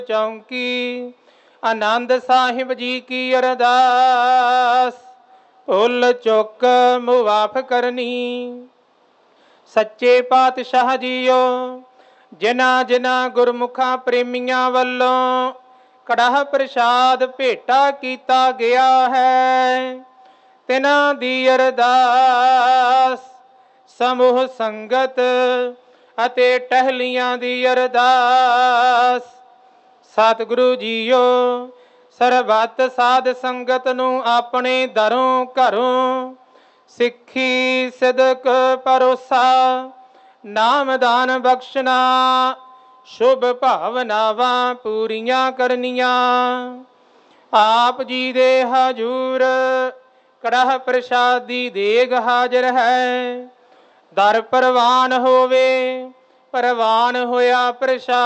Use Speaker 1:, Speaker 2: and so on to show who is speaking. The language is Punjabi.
Speaker 1: ਚੌਂਕੀ ਆਨੰਦ ਸਾਹਿਬ ਜੀ ਕੀ ਅਰਦਾਸ ਭੁੱਲ ਚੁੱਕ ਮੁਆਫ ਕਰਨੀ। ਸੱਚੇ ਪਾਤਸ਼ਾਹ ਜੀਓ ਜਿਨ੍ਹਾਂ ਜਿਨ੍ਹਾਂ ਗੁਰਮੁਖਾਂ ਪ੍ਰੇਮੀਆਂ ਵੱਲੋਂ ਕੜਾਹ ਪ੍ਰਸ਼ਾਦ ਭੇਟਾ ਕੀਤਾ ਗਿਆ ਹੈ ਤਿਨਾਂ ਦੀ ਅਰਦਾਸ ਸਮੂਹ ਸੰਗਤ ਅਤੇ ਟਹਿਲੀਆਂ ਦੀ ਅਰਦਾਸ। ਸਤਿਗੁਰੂ ਜੀਓ ਸਰਬੱਤ ਸਾਧ ਸੰਗਤ ਨੂੰ ਆਪਣੇ ਦਰੋਂ ਘਰੋਂ ਸਿੱਖੀ ਸਿਦਕ ਭਰੋਸਾ ਨਾਮਦਾਨ ਬਖਸ਼ਣਾ ਸ਼ੁਭ ਭਾਵਨਾਵਾਂ ਪੂਰੀਆਂ ਕਰਨੀਆਂ। ਆਪ ਜੀ ਦੇ ਹਜੂਰ ਕੜਾਹ ਪ੍ਰਸ਼ਾਦ ਦੀ ਦੇਗ ਹਾਜ਼ਰ ਹੈ। ਦਰ ਪ੍ਰਵਾਨ ਹੋਵੇ ਪ੍ਰਵਾਨ ਹੋਇਆ ਪ੍ਰਸ਼ਾਦ